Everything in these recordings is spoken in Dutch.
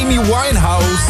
Amy Winehouse.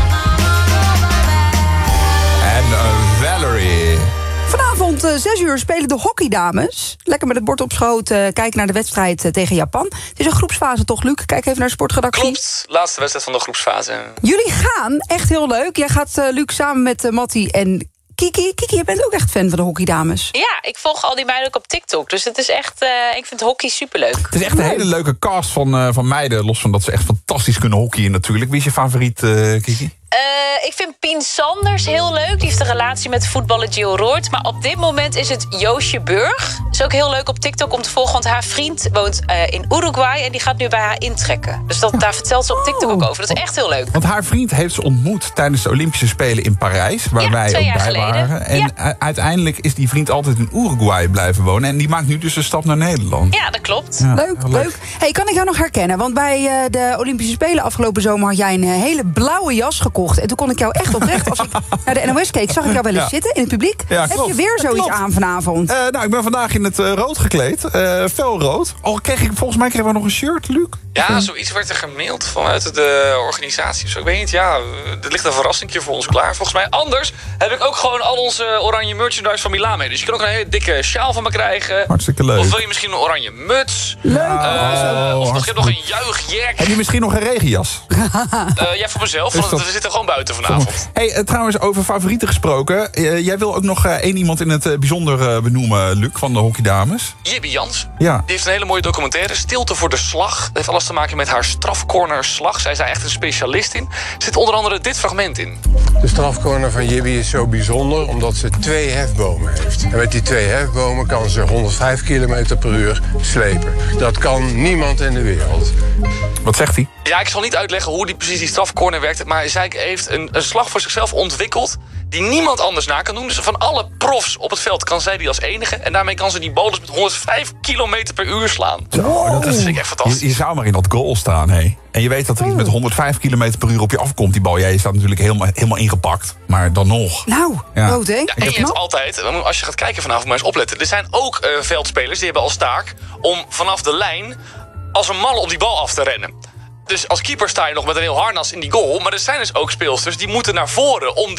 En Valerie. Vanavond 6 uur spelen de hockeydames. Lekker met het bord op schoot kijken naar de wedstrijd tegen Japan. Het is een groepsfase toch, Luc? Kijk even naar de sportredactie. Klopt, laatste wedstrijd van de groepsfase. Jullie gaan, echt heel leuk. Jij gaat, Luc, samen met Mattie en Kiki. Kiki, je bent ook echt fan van de hockeydames. Ja, ik volg al die meiden ook op TikTok. Dus het is echt, ik vind hockey superleuk. Het is echt een hele leuke cast van meiden. Los van dat ze echt fantastisch kunnen hockeyen natuurlijk. Wie is je favoriet, Kiki? Ik vind Pien Sanders heel leuk. Die heeft een relatie met voetballer Gio Roord. Maar op dit moment is het Joosje Burg. Is ook heel leuk op TikTok om te volgen. Want haar vriend woont in Uruguay. En die gaat nu bij haar intrekken. Dus daar vertelt ze op TikTok ook over. Dat is echt heel leuk. Want haar vriend heeft ze ontmoet tijdens de Olympische Spelen in Parijs. Waar wij 2 ook jaar bij geleden. waren. En uiteindelijk is die vriend altijd in Uruguay blijven wonen. En die maakt nu dus een stap naar Nederland. Ja, dat klopt. Ja, Leuk. Hey, kan ik jou nog herkennen? Want bij de Olympische Spelen afgelopen zomer had jij een hele blauwe jas gekocht. En toen kon ik jou echt oprecht, als ik naar de NOS keek, zag ik jou wel eens zitten in het publiek. Ja, Heb klopt. je weer zoiets aan vanavond? Nou, ik ben vandaag in het rood gekleed. Felrood. Volgens mij kregen we nog een shirt, Luc. Ja, zoiets werd er gemaild vanuit de organisatie. Dus ik weet niet, ja, er ligt een verrassingje voor ons klaar. Volgens mij. Anders heb ik ook gewoon al onze oranje merchandise van Milaan mee. Dus je kan ook een hele dikke sjaal van me krijgen. Hartstikke leuk. Of wil je misschien een oranje muts? Leuk. Of ik heb nog een juichjack. Heb je misschien nog een regenjas? Ja, voor mezelf, want we zitten gewoon buiten vanavond. Hey, trouwens, over favorieten gesproken. Jij wil ook nog één iemand in het bijzonder benoemen, Luc, van de hockeydames. Jibby Jans. Ja. Die heeft een hele mooie documentaire. Stilte voor de slag. Dat heeft alles te maken met haar strafcornerslag. Zij is daar echt een specialist in. Er zit onder andere dit fragment in. De strafcorner van Jibby is zo bijzonder omdat ze 2 hefbomen heeft. En met die 2 hefbomen kan ze 105 km per uur slepen. Dat kan niemand in de wereld. Wat zegt hij? Ja, ik zal niet uitleggen hoe precies die strafcorner werkt. Maar zij heeft een slag voor zichzelf ontwikkeld die niemand anders na kan doen. Dus van alle profs op het veld kan zij die als enige. En daarmee kan ze die bolus met 105 km per uur slaan. Dat vind ik echt fantastisch. Je zou maar in dat goal staan, hé. En je weet dat er iets met 105 km per uur op je afkomt, die bal. Jij staat natuurlijk helemaal ingepakt. Maar dan nog. Nou, Ja. rood, hè? Ja, en je hebt altijd, als je gaat kijken vanavond, maar eens opletten. Er zijn ook veldspelers die hebben als taak om vanaf de lijn als een malle op die bal af te rennen. Dus als keeper sta je nog met een heel harnas in die goal. Maar er zijn dus ook speelsters die moeten naar voren om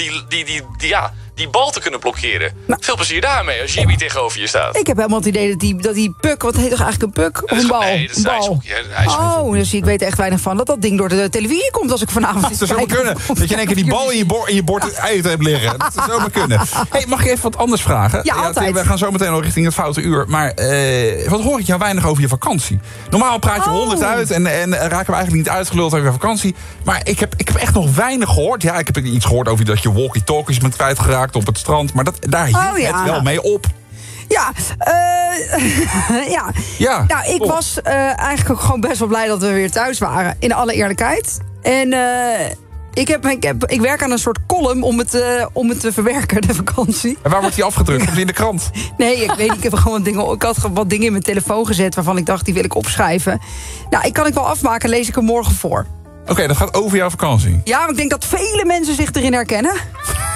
die bal te kunnen blokkeren. Nou. Veel plezier daarmee als Jimmy tegenover je staat. Ik heb helemaal het idee dat die puck, wat heet toch eigenlijk een puck? Of een bal? Nee, dat is Een bal. ijshockey, hè, ijshockey. Oh, dus ik weet er echt weinig van dat ding door de televisie komt als ik vanavond Dat zou maar kunnen. Dat je in één keer die bal in je bord uit hebt liggen. Dat zou maar kunnen. Hey, mag ik even wat anders vragen? Ja, altijd. We gaan zo meteen al richting het foute uur. Maar wat hoor ik jou weinig over je vakantie? Normaal praat je 100 uit en raken we eigenlijk niet uitgeluld over je vakantie. Maar ik heb echt nog weinig gehoord. Ja, ik heb iets gehoord over dat je walkie-talkies bent kwijtgeraakt op het strand. Maar daar hield het wel mee op. Ja, Ja, nou, ik was eigenlijk ook gewoon best wel blij dat we weer thuis waren. In alle eerlijkheid. En ik werk aan een soort column om het te verwerken, de vakantie. En waar wordt die afgedrukt? Komt die in de krant? Nee, ik weet niet. Ik heb gewoon ik had wat dingen in mijn telefoon gezet waarvan ik dacht, die wil ik opschrijven. Nou, kan ik wel afmaken, lees ik er morgen voor. Oké, dat gaat over jouw vakantie. Ja, maar ik denk dat vele mensen zich erin herkennen.